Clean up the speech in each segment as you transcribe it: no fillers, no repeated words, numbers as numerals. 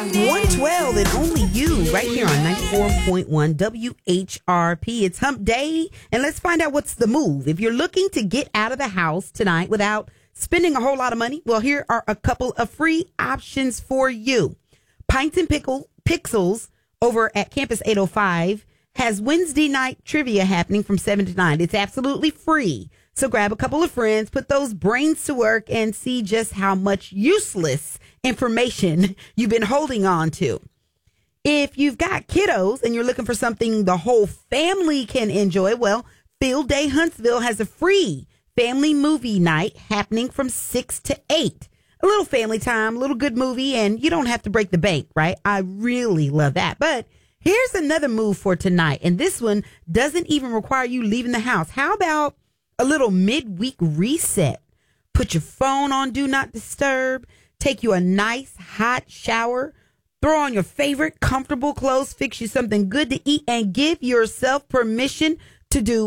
112 and only you right here on 94.1 WHRP. It's hump day, and let's find out what's the move. If you're looking to get out of the house tonight without spending a whole lot of money, well, here are a couple of free options for you. Pints and Pixels over at Campus 805 has Wednesday night trivia happening from 7 to 9. It's absolutely free. So grab a couple of friends, put those brains to work, and see just how much useless information you've been holding on to. If you've got kiddos and you're looking for something the whole family can enjoy, well, Field Day Huntsville has a free family movie night happening from 6 to 8. A little family time, a little good movie, and you don't have to break the bank, right? I really love that. But here's another move for tonight, and this one doesn't even require you leaving the house. How about a little midweek reset? Put your phone on Do Not Disturb, take you a nice hot shower, throw on your favorite comfortable clothes, fix you something good to eat, and give yourself permission to do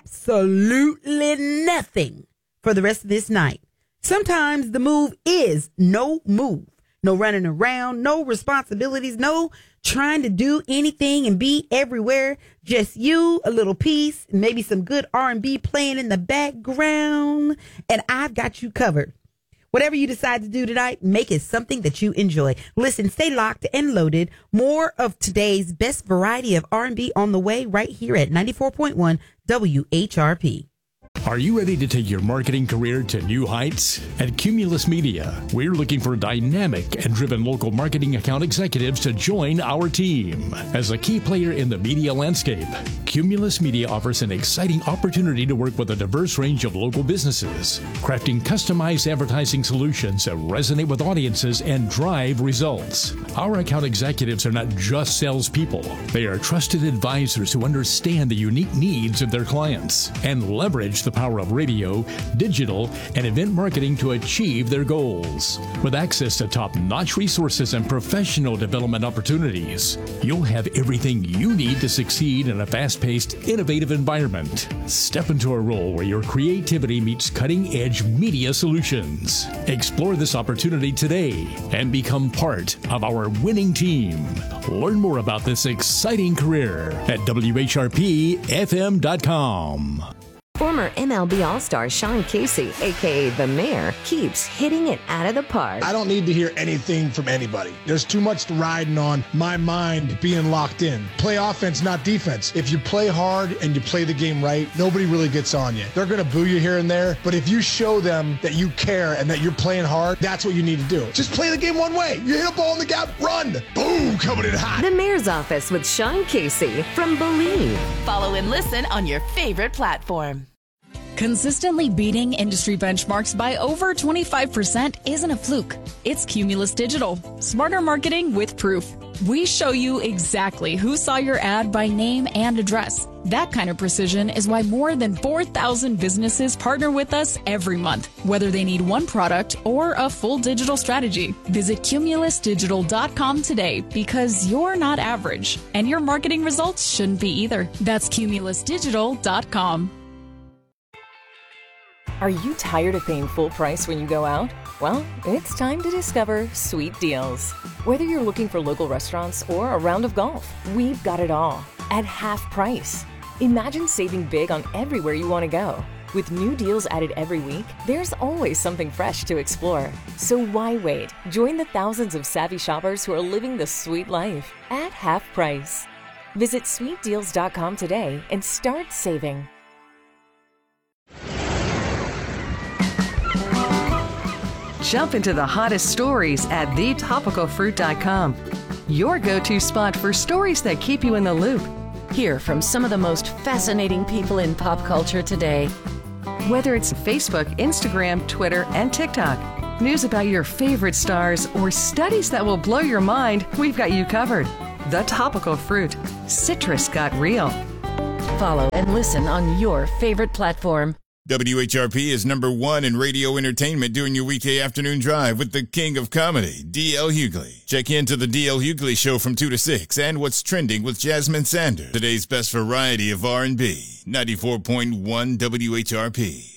absolutely nothing for the rest of this night. Sometimes the move is no move. No running around, no responsibilities, no trying to do anything and be everywhere. Just you, a little peace, and maybe some good R&B playing in the background. And I've got you covered. Whatever you decide to do tonight, make it something that you enjoy. Listen, stay locked and loaded. More of today's best variety of R&B on the way right here at 94.1 WHRP. Are you ready to take your marketing career to new heights? At Cumulus Media, we're looking for dynamic and driven local marketing account executives to join our team. As a key player in the media landscape, Cumulus Media offers an exciting opportunity to work with a diverse range of local businesses, crafting customized advertising solutions that resonate with audiences and drive results. Our account executives are not just salespeople. They are trusted advisors who understand the unique needs of their clients and leverage the power of radio, digital, and event marketing to achieve their goals. With access to top-notch resources and professional development opportunities, you'll have everything you need to succeed in a fast-paced, innovative environment. Step into a role where your creativity meets cutting-edge media solutions. Explore this opportunity today and become part of our winning team. Learn more about this exciting career at WHRPFM.com. Former MLB All-Star Sean Casey, a.k.a. The Mayor, keeps hitting it out of the park. I don't need to hear anything from anybody. There's too much riding on my mind being locked in. Play offense, not defense. If you play hard and you play the game right, nobody really gets on you. They're going to boo you here and there, but if you show them that you care and that you're playing hard, that's what you need to do. Just play the game one way. You hit a ball in the gap, run. Boom, coming in hot. The Mayor's Office with Sean Casey from Believe. Follow and listen on your favorite platform. Consistently beating industry benchmarks by over 25% isn't a fluke. It's Cumulus Digital. Smarter marketing with proof. We show you exactly who saw your ad by name and address. That kind of precision is why more than 4,000 businesses partner with us every month, whether they need one product or a full digital strategy. Visit cumulusdigital.com today because you're not average, and your marketing results shouldn't be either. That's cumulusdigital.com. Are you tired of paying full price when you go out? Well, it's time to discover Sweet Deals. Whether you're looking for local restaurants or a round of golf, we've got it all at half price. Imagine saving big on everywhere you want to go. With new deals added every week, there's always something fresh to explore. So why wait? Join the thousands of savvy shoppers who are living the sweet life at half price. Visit sweetdeals.com today and start saving. Jump into the hottest stories at thetopicalfruit.com. Your go-to spot for stories that keep you in the loop. Hear from some of the most fascinating people in pop culture today. Whether it's Facebook, Instagram, Twitter, and TikTok, news about your favorite stars, or studies that will blow your mind, we've got you covered. The Topical Fruit. Citrus got real. Follow and listen on your favorite platform. WHRP is number one in radio entertainment during your weekday afternoon drive with the king of comedy, D.L. Hughley. Check into the D.L. Hughley Show from 2 to 6 and what's trending with Jasmine Sanders. Today's best variety of R&B, 94.1 WHRP.